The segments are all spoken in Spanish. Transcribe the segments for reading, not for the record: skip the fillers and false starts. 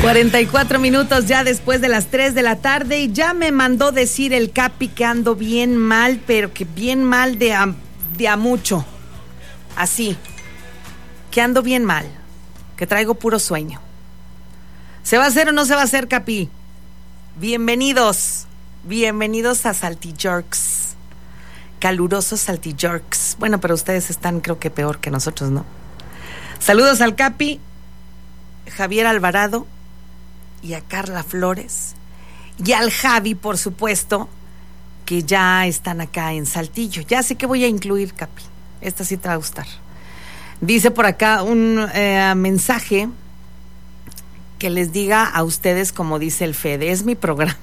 44 minutos ya después de las 3 de la tarde y ya me mandó decir el Capi que ando bien mal, pero que bien mal de a mucho. Así, que ando bien mal, que traigo puro sueño. ¿Se va a hacer o no se va a hacer, Capi? Bienvenidos a Saltillarks, calurosos Saltillarks. Bueno, pero ustedes están creo que peor que nosotros, ¿no? Saludos al Capi, Javier Alvarado y a Carla Flores y al Javi, por supuesto, que ya están acá en Saltillo. Ya sé que voy a incluir, Capi, esta sí te va a gustar. Dice por acá un mensaje que les diga a ustedes como dice el Fede, es mi programa.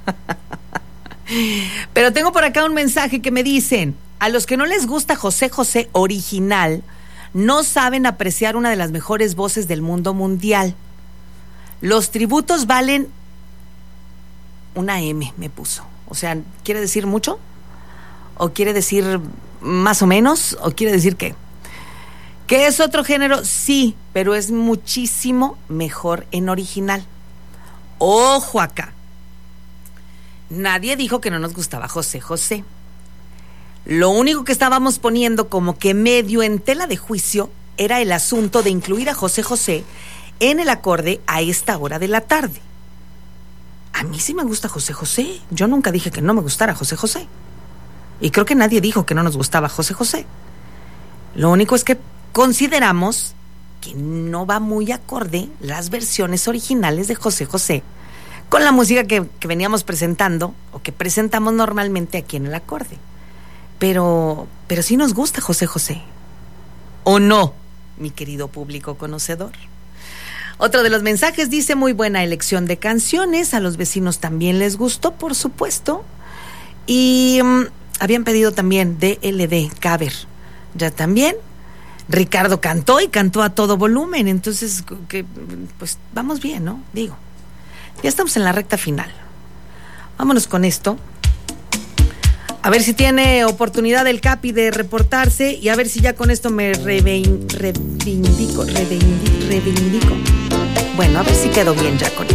Pero tengo por acá un mensaje que me dicen, a los que no les gusta José José original, no saben apreciar una de las mejores voces del mundo mundial. Los tributos valen una M, me puso. O sea, ¿quiere decir mucho? ¿O quiere decir más o menos? ¿O quiere decir qué? ¿Que es otro género? Sí, pero es muchísimo mejor en original. Ojo acá. Nadie dijo que no nos gustaba José José. Lo único que estábamos poniendo como que medio en tela de juicio era el asunto de incluir a José José en el acorde a esta hora de la tarde. A mí sí me gusta José José. Yo nunca dije que no me gustara José José. Y creo que nadie dijo que no nos gustaba José José. Lo único es que consideramos que no va muy acorde las versiones originales de José José con la música que veníamos presentando o que presentamos normalmente aquí en el acorde. Pero sí nos gusta José José. ¿O no, mi querido público conocedor? Otro de los mensajes dice, muy buena elección de canciones, a los vecinos también les gustó, por supuesto. Y habían pedido también DLD, cover. Ya también. Ricardo cantó y cantó a todo volumen, entonces, pues vamos bien, ¿no? Digo, ya estamos en la recta final. Vámonos con esto. A ver si tiene oportunidad el Capi de reportarse y a ver si ya con esto me reivindico. Bueno, a ver si quedo bien ya con